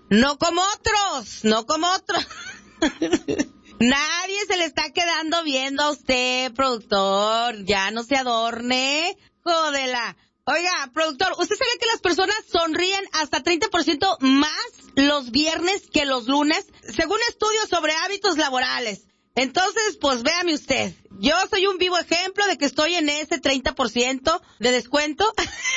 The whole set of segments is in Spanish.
No como otros, no como otros. Nadie se le está quedando viendo a usted, productor. Ya no se adorne. Jodela. Oiga, productor, ¿usted sabía que las personas sonríen hasta 30% más los viernes que los lunes? Según estudios sobre hábitos laborales. Entonces, pues véame usted. Yo soy un vivo ejemplo de que estoy en ese 30% de descuento.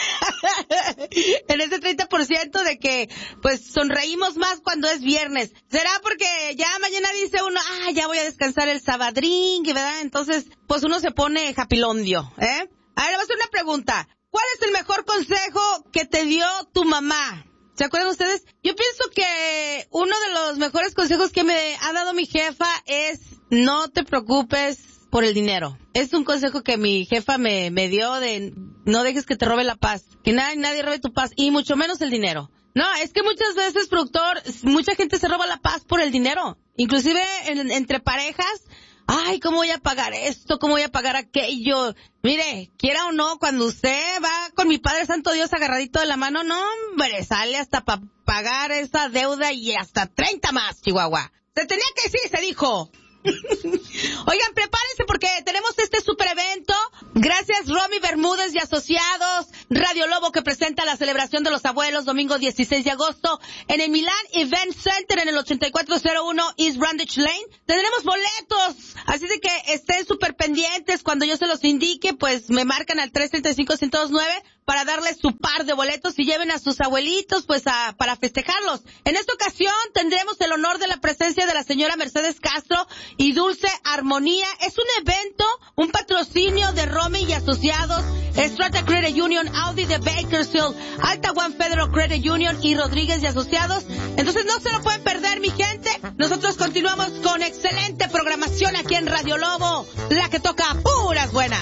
En ese 30% de que, pues, sonreímos más cuando es viernes. ¿Será porque ya mañana dice uno, ya voy a descansar el sabadrín, ¿verdad? Entonces, pues uno se pone japilondio, ¿eh? A ver, le voy a hacer una pregunta. ¿Cuál es el mejor consejo que te dio tu mamá? ¿Se acuerdan ustedes? Yo pienso que uno de los mejores consejos que me ha dado mi jefa es no te preocupes por el dinero. Es un consejo que mi jefa me dio de no dejes que te robe la paz, que nadie robe tu paz y mucho menos el dinero. No, es que muchas veces, productor, mucha gente se roba la paz por el dinero. Inclusive entre parejas. Ay, ¿cómo voy a pagar esto? ¿Cómo voy a pagar aquello? Mire, quiera o no, cuando usted va con mi Padre Santo Dios agarradito de la mano, no, hombre, sale hasta para pagar esa deuda y hasta 30 más, Chihuahua. Se tenía que decir, se dijo. Oigan, prepárense porque tenemos este super evento. Gracias Romy Bermúdez y Asociados, Radio Lobo, que presenta la celebración de los abuelos domingo 16 de agosto en el Milan Event Center en el 8401 East Brandage Lane. Tendremos boletos, así de que estén súper pendientes. Cuando yo se los indique, pues me marcan al 335-109 para darles su par de boletos y lleven a sus abuelitos pues para festejarlos. En esta ocasión tendremos el honor de la presencia de la señora Mercedes Castro y Dulce Armonía. Es un evento, un patrocinio de Romy y Asociados, Strata Credit Union, Audi de Bakersfield, Alta One Federal Credit Union y Rodríguez y Asociados. Entonces no se lo pueden perder, mi gente. Nosotros continuamos con excelente programación aquí en Radio Lobo, la que toca puras buenas.